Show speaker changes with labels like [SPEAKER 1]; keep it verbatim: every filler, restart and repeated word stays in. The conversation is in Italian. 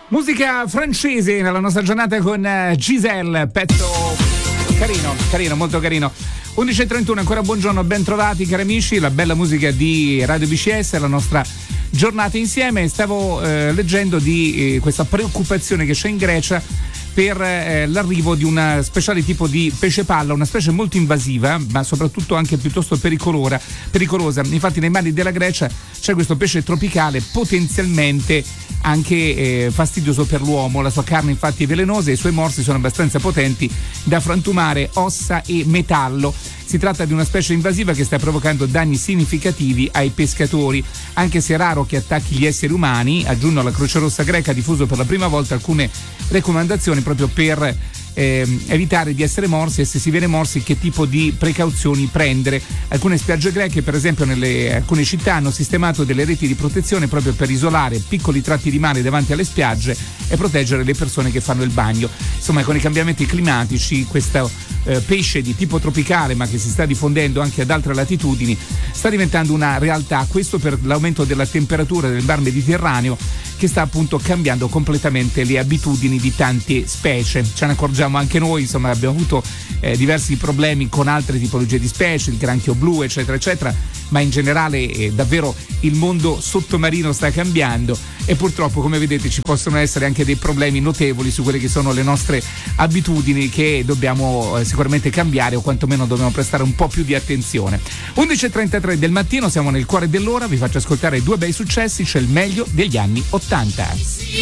[SPEAKER 1] Musica francese nella nostra giornata con Giselle, pezzo carino, carino, molto carino. undici e trentuno, ancora buongiorno, ben trovati cari amici, la bella musica di Radio B C S, la nostra giornata insieme. Stavo eh, leggendo di eh, questa preoccupazione che c'è in Grecia per eh, l'arrivo di una speciale tipo di pesce palla, una specie molto invasiva, ma soprattutto anche piuttosto pericolosa. pericolosa. Infatti nei mari della Grecia c'è questo pesce tropicale potenzialmente anche eh, fastidioso per l'uomo. La sua carne infatti è velenosa e i suoi morsi sono abbastanza potenti da frantumare ossa e metallo. Si tratta di una specie invasiva che sta provocando danni significativi ai pescatori, anche se è raro che attacchi gli esseri umani. Aggiungo alla Croce Rossa greca ha diffuso per la prima volta alcune raccomandazioni proprio per eh, evitare di essere morsi, e se si viene morsi che tipo di precauzioni prendere. Alcune spiagge greche, per esempio nelle alcune città, hanno sistemato delle reti di protezione proprio per isolare piccoli tratti di mare davanti alle spiagge e proteggere le persone che fanno il bagno. Insomma, con i cambiamenti climatici questo eh, pesce di tipo tropicale, ma che si sta diffondendo anche ad altre latitudini, sta diventando una realtà. Questo per l'aumento della temperatura del mar Mediterraneo, che sta appunto cambiando completamente le abitudini di tante specie. Ce ne accorgiamo anche noi, insomma abbiamo avuto eh, diversi problemi con altre tipologie di specie, il granchio blu eccetera eccetera, ma in generale eh, davvero il mondo sottomarino sta cambiando e purtroppo, come vedete, ci possono essere anche dei problemi notevoli su quelle che sono le nostre abitudini, che dobbiamo eh, sicuramente cambiare, o quantomeno dobbiamo prestare un po' più di attenzione. undici e trentatré del mattino, siamo nel cuore dell'ora, vi faccio ascoltare due bei successi. C'è il meglio degli anni ottanta.